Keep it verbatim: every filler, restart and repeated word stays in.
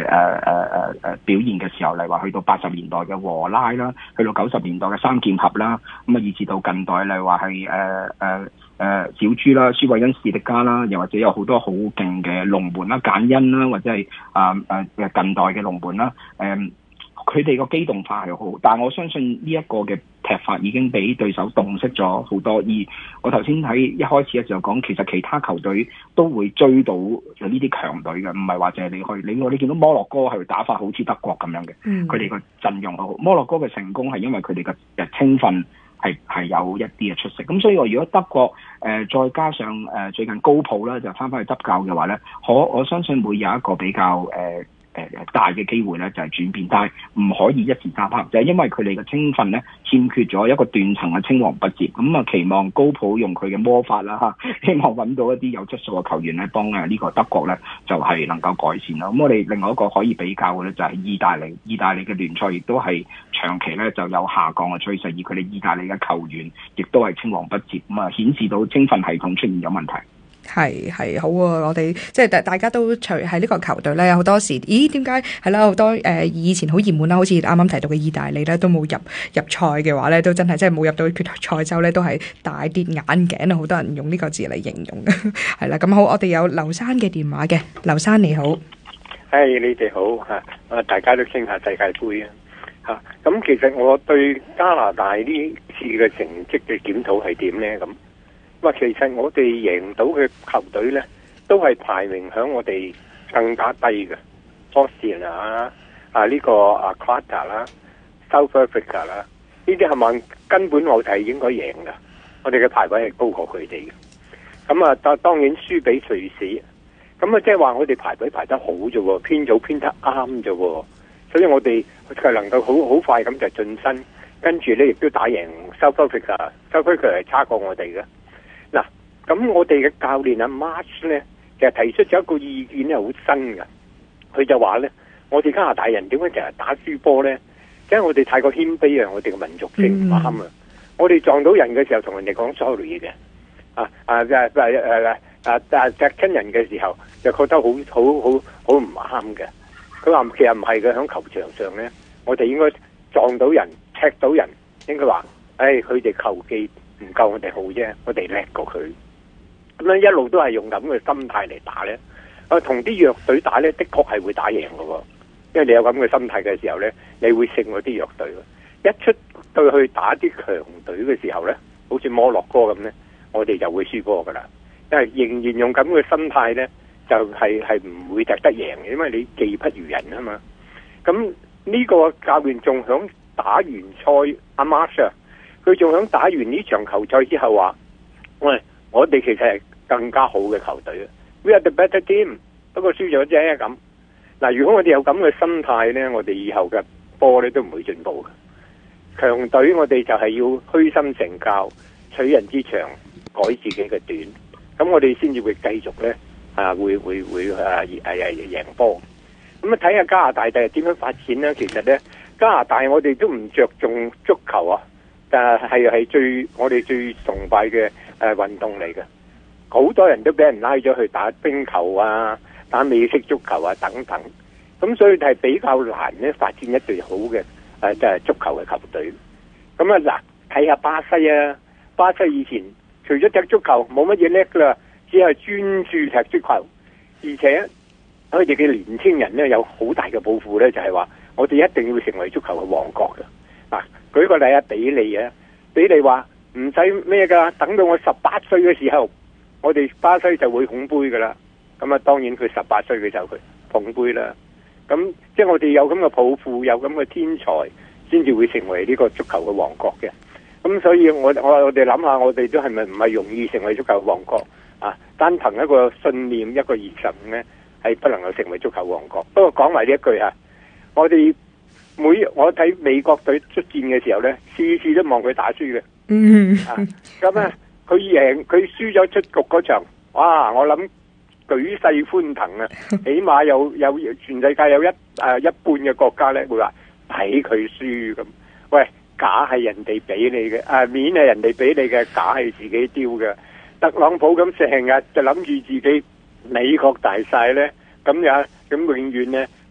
誒誒誒誒表現嘅時候，例如話去到八十年代嘅和拉啦，去到九十年代嘅三劍俠啦，咁啊以至到近代例如話係誒誒誒小豬啦、舒韋恩史迪加啦，又或者有好多好勁嘅龍門啦、簡恩啦，或者係啊誒近代嘅龍門啦，誒佢哋個機動化係好，但係我相信呢一個嘅踢法已經俾對手洞悉咗好多。而我頭先喺一開始嘅時候講，其實其他球隊都會追到呢啲強隊嘅，唔係話淨係你去。你我你見到摩洛哥係打法好似德國咁樣嘅，佢哋個陣容好好。摩洛哥嘅成功係因為佢哋嘅誒青訓係係有一啲嘅出色。咁所以話如果德國誒、呃、再加上誒、呃、最近高普咧就翻返去執教嘅話咧，可我相信會有一個比較誒。呃誒誒大嘅機會咧就係轉變，但係唔可以一時三刻，就係、是、因為佢哋嘅青訓咧欠缺咗一個斷層嘅青黃不接，咁啊期望高普用佢嘅魔法啦嚇，希望揾到一啲有質素嘅球員咧幫誒呢個德國咧就係、是、能夠改善啦。咁我哋另外一個可以比較嘅咧就係意大利，意大利嘅聯賽亦都係長期咧就有下降嘅趨勢，而佢哋意大利嘅球員亦都係青黃不接，咁啊顯示到青訓系統出現咗問題。 係係好啊！我哋即係大大家都除喺呢個球隊咧，有好多時，咦？點解係啦？好多誒、呃、以前好熱門啦，好似啱啱提到嘅意大利咧，都冇入入賽嘅話咧，都真係即係冇入到決賽周咧，都係大跌眼鏡啊！好多人用呢個字嚟形容嘅，係啦。咁好，我哋有劉生嘅電話嘅，劉生你好， 係、hey, 你哋好嚇，啊大家都傾下世界盃啊嚇。咁其實我對加拿大呢次嘅成績嘅檢討係點咧咁？其實我哋贏到嘅球隊呢，都係排名響我哋更加低嘅，波士尼啊，啊呢、這個啊 Qatar 啦、South Africa 啦，呢啲係咪根本我睇應該贏噶？我哋嘅排位係高過佢哋嘅。咁啊，當當然輸俾瑞士，咁啊即係話我哋排位排得好啫，編組編得啱啫，所以我哋係能夠好好快咁就晉身，跟住呢亦都打贏 South Africa，South Africa 係差過我哋嘅。嗱，咁我哋嘅教練阿 March 咧，其實提出咗一個意見咧，好新嘅。佢就話咧，我哋加拿大人點解成日打輸波咧？因為我哋太過謙卑啊，我哋嘅民族性唔啱啊。Mm. 我哋撞到人嘅時候，同人哋講 sorry 嘅，啊啊誒誒誒啊啊踢親人嘅時候，就覺得好好好好唔啱嘅。佢話其實唔係嘅，喺球場上咧，我哋應該撞到人、踢到人，應該話，誒佢哋球技唔夠我哋好啫，我哋叻過佢。咁樣一路都係用咁嘅心態嚟打咧。啊，同啲弱隊打咧，的確係會打贏嘅喎。因為你有咁嘅心態嘅時候咧，你會勝嗰啲弱隊。一出到去打啲強隊嘅時候咧，好似摩洛哥咁咧，我哋就會輸波噶啦。因為仍然用咁嘅心態咧，就係係唔會踢得贏嘅，因為你技不如人啊嘛。咁呢個教練仲響打完賽，阿 Marshall 佢仲響打完呢場球賽之後話：喂，我哋其實係更加好嘅球隊 ，We are the better team。不過輸咗啫咁。嗱，如果我哋有咁嘅心態咧，我哋以後嘅波咧都唔會進步嘅。強隊我哋就係要虛心成教，取人之長，改自己嘅短。咁我哋先至會繼續咧啊，會會會啊誒誒贏波。咁啊睇下加拿大第日點樣發展咧？其實咧加拿大我哋都唔着重足球啊，但係係最我哋最崇拜嘅誒運動嚟嘅。好多人都俾人拉咗去打冰球啊，打美式足球啊等等，咁所以係比較難咧發展一隊好嘅誒，即係足球嘅球隊。咁啊嗱，睇下巴西啊，巴西以前除咗踢足球冇乜嘢叻噶啦，只係專注踢足球，而且佢哋嘅年青人咧有好大嘅抱負咧，就係話我哋一定要成為足球嘅王國嘅。嗱，舉個例啊，比利啊，比利話唔使咩噶，等到我十八歲嘅時候，我哋巴西就會捧杯噶啦。咁啊，當然佢十八歲嘅時候佢捧杯啦。咁即係我哋有咁嘅抱負，有咁嘅天才，先至會成為呢個足球嘅王國嘅。咁所以我我我哋諗下，我哋都係咪唔係容易成為足球王國啊？單憑一個信念，一個熱忱咧，係不能夠成為足球王國。不過講埋呢一句啊，我哋每我睇美國隊出戰嘅時候咧，次次都望佢打輸嘅。嗯。啊，咁啊，佢贏佢輸咗出局嗰場，哇！我諗舉世歡騰啊！起碼有有全世界有一誒、呃、一半嘅國家咧會話睇佢輸咁。喂，假係人哋俾你嘅，啊面係人哋俾你嘅，假係自己丟嘅。特朗普咁成日就諗住自己美國大晒咧，咁又咁永遠咧